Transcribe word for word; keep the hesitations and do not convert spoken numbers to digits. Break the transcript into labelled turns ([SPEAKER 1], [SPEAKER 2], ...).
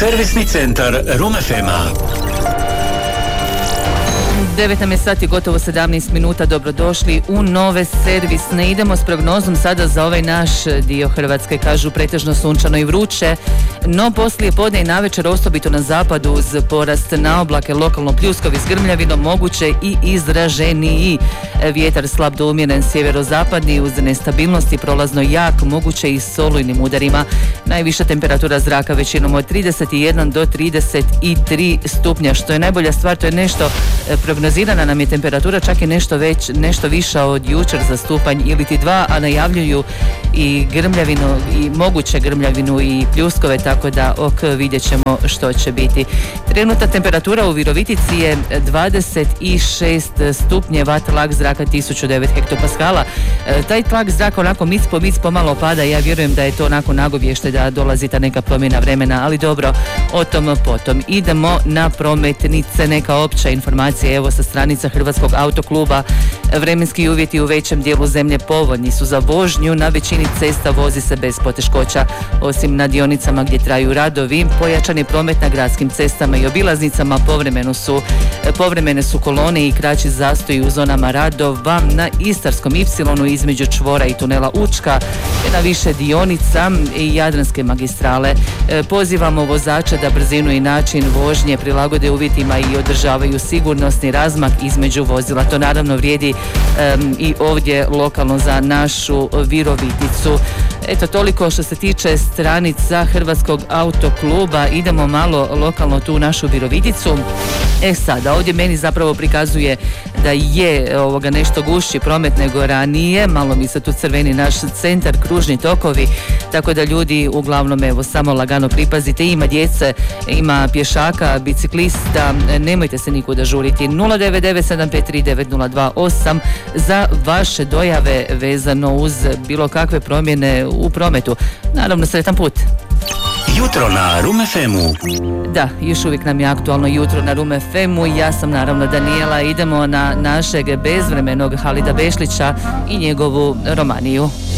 [SPEAKER 1] Servisni centar Room F M-a.
[SPEAKER 2] devet nam je sati, gotovo sedamnaest minuta, dobrodošli u nove servisne. Idemo s prognozom sada za ovaj naš dio Hrvatske. Kažu pretežno sunčano i vruće, no poslije podne i navečer osobito na zapadu uz porast na oblake, lokalno pljuskovi s grmljavinom, moguće i izraženiji vjetar, slab do umjeren sjeverozapadni uz nestabilnosti, prolazno jak, moguće i s olujnim udarima. Najviša temperatura zraka većinom od trideset jedan do trideset tri stupnja. Što je najbolja stvar, to je nešto prognozirana nam je temperatura čak i nešto već, nešto viša od jučer za stupanj ili ti dva, a najavljuju i grmljavinu i moguće grmljavinu i pljuskove, tako da ok, vidjet ćemo što će biti. Trenutna temperatura u Virovitici je dvadeset šest stupnjeva, tlak zraka tisuću devet hektopaskala. E, taj tlak zraka onako mic po mic pomalo pada, ja vjerujem da je to onako nagovješte da dolazi ta neka promjena vremena, ali dobro, o tom potom. Idemo na prometnice, neka opća informacija, evo sa stranica Hrvatskog autokluba. Vremenski uvjeti u većem dijelu zemlje povoljni su za vožnju, na većini cesta vozi se bez poteškoća, osim na dionicama gdje traju radovi. Pojačan je promet na gradskim cestama i obilaznicama, povremeno su, povremene su kolone i kraći zastoji u zonama radova na Istarskom ipsilonu između čvora i tunela Učka, na više dionica i Jadranske magistrale. Pozivamo vozače da brzinu i način vožnje prilagode uvjetima i održavaju sigurnosni razmak između vozila. To naravno vrijedi um, i ovdje lokalno za našu Viroviticu. Eto, toliko što se tiče stranica Hrvatskog autokluba. Idemo malo lokalno tu u našu Viroviticu. E sada, ovdje meni zapravo prikazuje da je ovoga nešto gušći promet nego ranije. Malo mi se tu crveni naš centar, kružni tokovi, tako da ljudi uglavnom evo samo lagano pripazite. Ima djece, ima pješaka, biciklista, nemojte se nikuda žuriti. nula devet devet sedam pet tri devet nula dva osam za vaše dojave vezano uz bilo kakve promjene u prometu. Naravno, sretan put.
[SPEAKER 1] Jutro na Room F M-u.
[SPEAKER 2] Da, još uvijek nam je aktualno jutro na Room F M-u. Ja sam naravno Danijela. Idemo na našeg bezvremenog Halida Bešlića i njegovu Romaniju.